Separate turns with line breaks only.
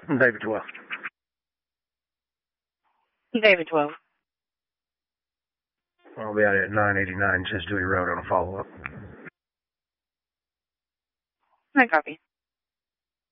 David 12.
David 12.
I'll be out at 989 Chess Dewey Road on a follow-up.
I copy.